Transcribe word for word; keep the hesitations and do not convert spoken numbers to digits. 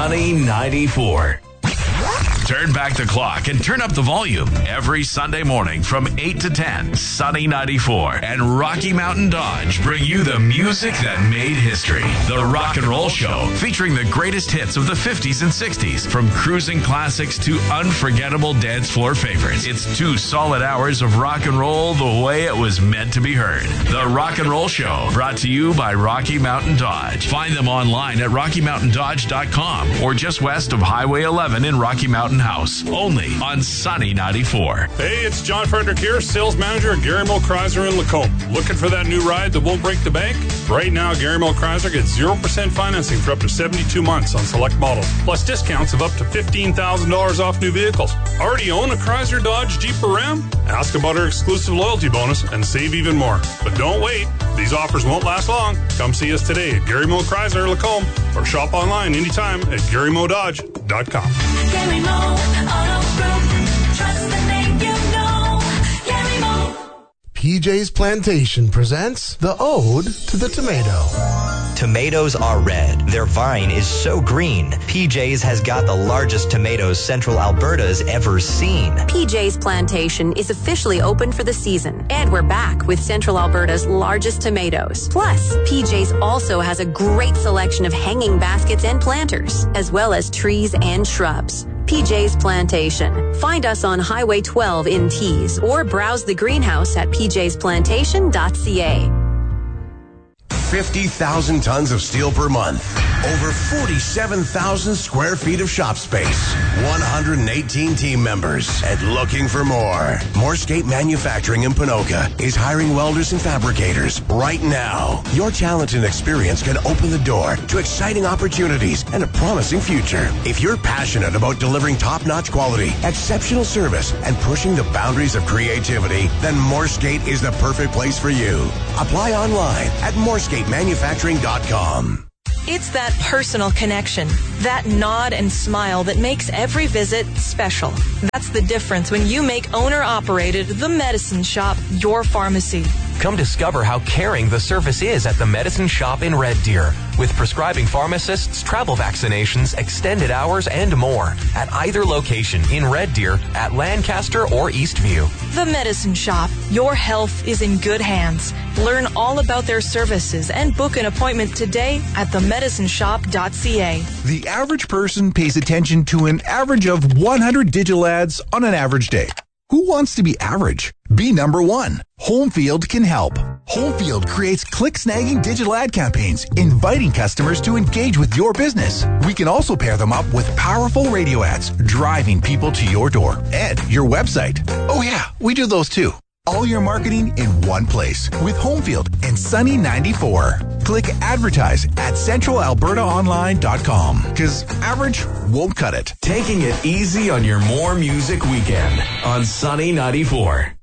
Sunny ninety-four. Turn back the clock and turn up the volume. Every Sunday morning from eight to ten, Sunny ninety-four and Rocky Mountain Dodge bring you the music that made history. The Rock and Roll Show, featuring the greatest hits of the fifties and sixties, from cruising classics to unforgettable dance floor favorites. It's two solid hours of rock and roll the way it was meant to be heard. The Rock and Roll Show, brought to you by Rocky Mountain Dodge. Find them online at rocky mountain dodge dot com or just west of Highway eleven in Rocky Mountain House, only on Sunny ninety-four. Hey, it's John Frederick here, sales manager at Gary Moe Chrysler in Lacombe. Looking for that new ride that won't break the bank? Right now, Gary Moe Chrysler gets zero percent financing for up to seventy-two months on select models, plus discounts of up to fifteen thousand dollars off new vehicles. Already own a Chrysler, Dodge, Jeep, or Ram? Ask about our exclusive loyalty bonus and save even more. But don't wait. These offers won't last long. Come see us today at Gary Moe Chrysler Lacombe or shop online anytime at gary moe dodge dot com. Gary Moe Auto Group. Trust the name you know. Gary Moe. P J's Plantation presents The Ode to the Tomato. Tomatoes are red. Their vine is so green. P J's has got the largest tomatoes Central Alberta's ever seen. P J's Plantation is officially open for the season, and we're back with Central Alberta's largest tomatoes. Plus, P J's also has a great selection of hanging baskets and planters, as well as trees and shrubs. P J's Plantation. Find us on Highway twelve in Tees or browse the greenhouse at p j's plantation dot c a. fifty thousand tons of steel per month, over forty-seven thousand square feet of shop space, one hundred eighteen team members, and looking for more. Morsegate Manufacturing in Ponoka is hiring welders and fabricators right now. Your talent and experience can open the door to exciting opportunities and a promising future. If you're passionate about delivering top-notch quality, exceptional service, and pushing the boundaries of creativity, then Morsegate is the perfect place for you. Apply online at morsegate manufacturing dot com. It's that personal connection, that nod and smile that makes every visit special. That's the difference when you make owner-operated The Medicine Shop your pharmacy. Come discover how caring the service is at The Medicine Shop in Red Deer, with prescribing pharmacists, travel vaccinations, extended hours, and more at either location in Red Deer, at Lancaster, or Eastview. The Medicine Shop. Your health is in good hands. Learn all about their services and book an appointment today at the medicine shop dot c a. The average person pays attention to an average of one hundred digital ads on an average day. Who wants to be average? Be number one. Homefield can help. Homefield creates click-snagging digital ad campaigns, inviting customers to engage with your business. We can also pair them up with powerful radio ads, driving people to your door and your website. Oh yeah, we do those too. All your marketing in one place with Homefield and Sunny ninety-four. Click advertise at central alberta online dot com, because average won't cut it. Taking it easy on your More Music weekend on Sunny ninety-four.